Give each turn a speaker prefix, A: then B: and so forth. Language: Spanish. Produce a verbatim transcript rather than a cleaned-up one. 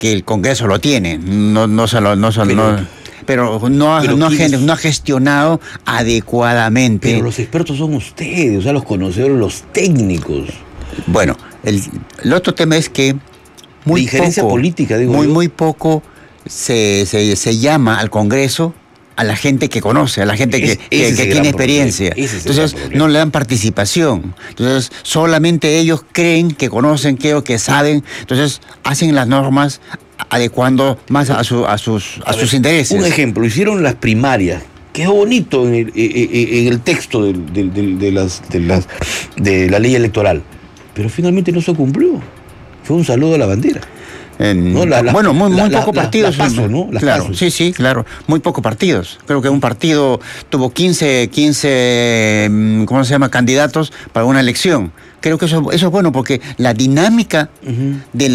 A: que el Congreso lo tiene, no, no se lo, no, se-
B: Pero-
A: no- pero no, ha-
B: pero
A: no, ha
B: ¿quiénes-
A: gen- no ha gestionado adecuadamente.
B: Pero los expertos son ustedes, o sea, los conocedores, los técnicos.
A: Bueno, el, el otro tema es que muy
B: De injerencia
A: poco,
B: política, digo
A: muy,
B: yo.
A: muy poco se, se, se llama al Congreso a la gente que conoce, a la gente que,
B: Es-
A: que-
B: ese es
A: que
B: el
A: tiene
B: gran
A: experiencia.
B: problema, ese es el
A: Entonces
B: gran problema.
A: no le dan participación. Entonces solamente ellos creen que conocen, que, o que saben. Entonces hacen las normas adecuando más a, su, a sus, a
B: A
A: sus
B: ver,
A: intereses.
B: Un ejemplo, hicieron las primarias. Quedó bonito en el, eh, eh, en el texto del- del- del- de, las, de, las, de la ley electoral. Pero finalmente no se cumplió. Fue un saludo a la bandera.
A: En-
B: No, la- la-
A: bueno, muy, muy
B: la-
A: pocos
B: la-
A: partidos.
B: las PASO, ¿no? Las
A: Claro,
B: PASO.
A: sí, sí, claro. Muy pocos partidos. Creo que un partido tuvo quince, quince, mm, ¿cómo se llama?, candidatos para una elección. Creo que eso, eso es bueno porque la dinámica
B: Ujú.
A: de